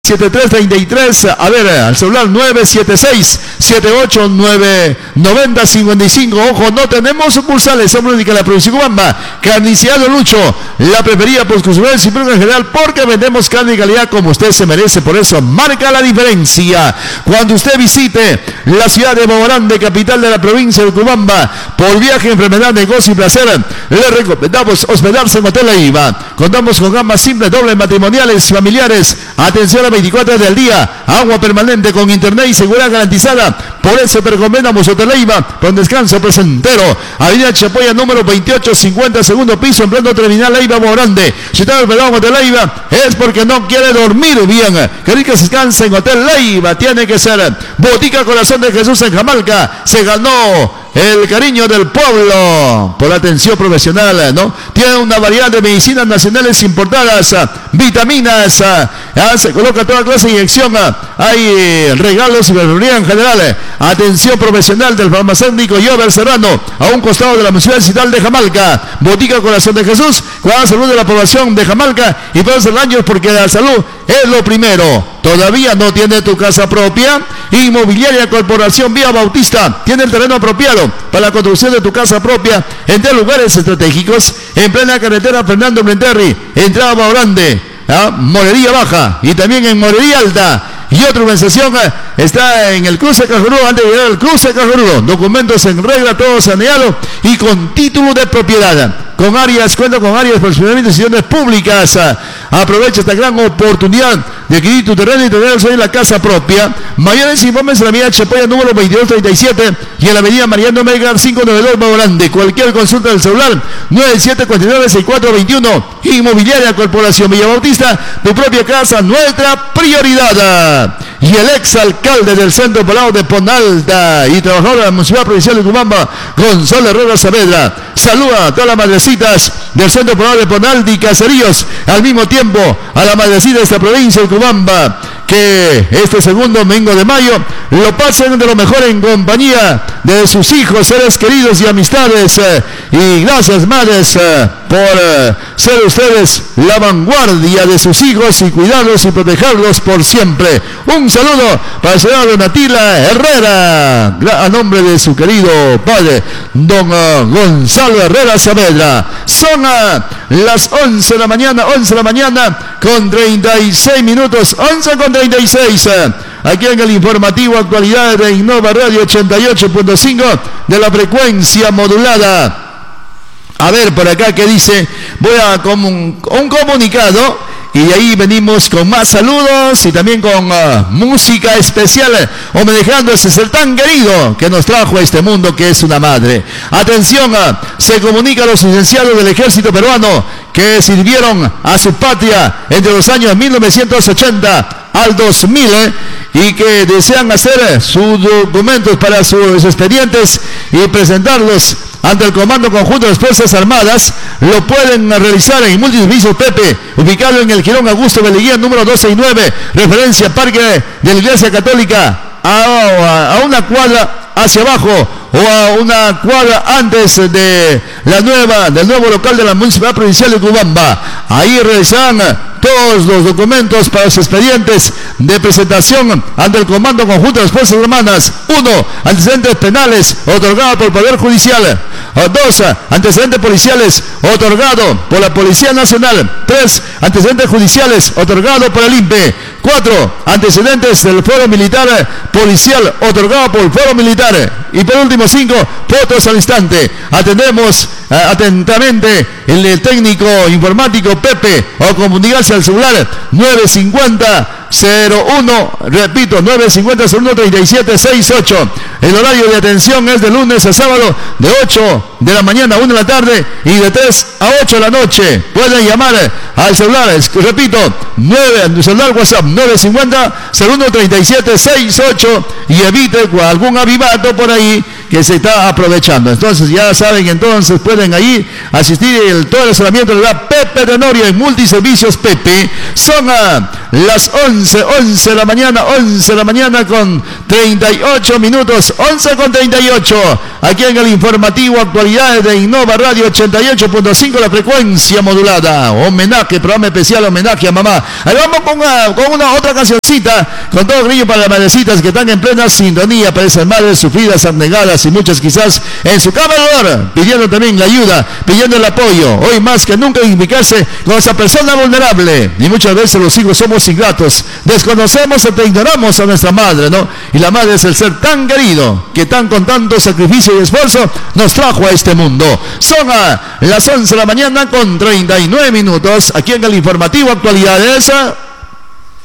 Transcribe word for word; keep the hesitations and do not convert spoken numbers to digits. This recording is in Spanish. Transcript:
siete tres treinta y tres, a ver, al celular nueve siete seis siete ocho nueve nueve cero cincuenta y cinco. Ojo, no tenemos sucursales, somos única la provincia Cubamba. Carnicería Don Lucho, la preferida por consumidores y público en general, porque vendemos carne de calidad como usted se merece. Por eso marca la diferencia. Cuando usted visite la ciudad de Boborán, capital de la provincia de Cubamba, por viaje, enfermedad, negocio y placer, le recomendamos hospedarse en Hotel La Iva. Contamos con gamas simples, dobles, matrimoniales, familiares. Atención a veinticuatro horas del día, agua permanente con internet y seguridad garantizada. Por eso te recomendamos Hotel La Iva, con descanso placentero. Avenida Chapoya número veintiocho cincuenta, segundo piso, en pleno terminal La Iva, Morande. Si está hospedado en Hotel La Iva, es porque no quiere dormir bien. Que rico se descansa en Hotel La Iva, tiene que ser. Botica Corazón de Jesús en Jamalca, se ganó el cariño del pueblo por la atención profesional, ¿no? Tiene una variedad de medicinas nacionales importadas, vitaminas, se coloca toda clase de inyección, hay regalos y verduría en general. Atención profesional del farmacéutico Yover Serrano, a un costado de la Municipalidad de Jamalca. Botica Corazón de Jesús, con la salud de la población de Jamalca y todos los años, porque la salud es lo primero. ¿Todavía no tiene tu casa propia? Inmobiliaria Corporación Vía Bautista tiene el terreno apropiado para la construcción de tu casa propia en tres lugares estratégicos, en plena carretera Fernando Blenterri, entrada Bao Grande, ¿ah? Morería Baja y también en Morería Alta. Y otra organización está en el cruce Cajurudo, antes de llegar al cruce Cajurudo. Documentos en regla, todo saneado y con título de propiedad. Con áreas, cuenta con áreas para funcionamiento de instituciones públicas. Aprovecha esta gran oportunidad de adquirir tu terreno y tener en la casa propia. Mayores informes en la avenida Chapoya número veintidós treinta y siete y en la avenida Mariano Melgar quinientos noventa y dos Bao Grande. Cualquier consulta del celular nueve siete cuatro nueve seis cuatro dos uno. Inmobiliaria Corporación Villa Bautista, tu propia casa, nuestra prioridad. Y el exalcalde del Centro Poblado de Ponalta y trabajador de la Municipalidad Provincial de Cubamba, Gonzalo Herrera Saavedra, saluda a todas las madrecitas del Centro Poblado de Ponalta y Caseríos, al mismo tiempo a la madrecita de esta provincia de Cubamba, que este segundo domingo de mayo lo pasen de lo mejor en compañía de sus hijos, seres queridos y amistades. Y gracias, madres, por ser ustedes la vanguardia de sus hijos y cuidarlos y protegerlos por siempre. Un saludo para el señor Donatila Herrera, a nombre de su querido padre, don Gonzalo Herrera Saavedra. Son las once de la mañana, once de la mañana con treinta y seis minutos, once con treinta y seis. Aquí en el informativo Actualidad de Innova Radio ochenta y ocho punto cinco de la frecuencia modulada. A ver por acá que dice, voy a comun- un comunicado y de ahí venimos con más saludos y también con uh, música especial homenajeando a ese ser tan querido que nos trajo a este mundo, que es una madre. Atención, uh, se comunica a los licenciados del ejército peruano que sirvieron a su patria entre los años mil novecientos ochenta al dos mil eh, y que desean hacer sus documentos para sus expedientes y presentarlos ante el Comando Conjunto de las Fuerzas Armadas. Lo pueden realizar en Multiservicios Pepe, ubicado en el Quirón Augusto Beleguía número doscientos sesenta y nueve, referencia Parque de la Iglesia Católica, a, a, a una cuadra hacia abajo o a una cuadra antes de la nueva del nuevo local de la Municipalidad Provincial de Cubamba. Ahí realizarán todos los documentos para los expedientes de presentación ante el Comando Conjunto de las Fuerzas Armadas. Uno, antecedentes penales otorgado por el Poder Judicial. Dos, antecedentes policiales otorgado por la Policía Nacional. Tres, antecedentes judiciales otorgado por el I N P E. Cuatro, antecedentes del Foro Militar Policial otorgado por el Foro Militar. Y por último, cinco, fotos al instante. Atendemos uh, atentamente el, el técnico informático Pepe, o comunicarse al celular nueve cincuenta cero uno, repito, nueve cincuenta cero uno treinta y siete sesenta y ocho. El horario de atención es de lunes a sábado de ocho de la mañana a una de la tarde y de tres a ocho de la noche. Pueden llamar al celular, repito, nueve, al celular WhatsApp nueve cincuenta cero uno treinta y siete sesenta y ocho y evite algún avivato por ahí que se está aprovechando. Entonces ya saben, entonces pueden ahí asistir. El, todo el asesoramiento le da Pepe Tenorio en Multiservicios Pepe. Son a las once, once de la mañana, once de la mañana con treinta y ocho minutos, once con treinta y ocho, aquí en el informativo Actualidades de Innova Radio ochenta y ocho punto cinco, la frecuencia modulada. Homenaje, programa especial, homenaje a mamá. Ahí vamos con una, con una otra cancioncita, con todo cariño para las madrecitas que están en plena sintonía, para esas madres sufridas, abnegadas y muchas quizás en su cama de dolor, pidiendo también la ayuda, pidiendo el apoyo. Hoy más que nunca identificarse con esa persona vulnerable. Y muchas veces los hijos somos ingratos, desconocemos o te ignoramos a nuestra madre, ¿no? Y la madre es el ser tan querido que tan con tanto sacrificio y esfuerzo nos trajo a este mundo. Son a las once de la mañana con treinta y nueve minutos, aquí en el informativo Actualidades.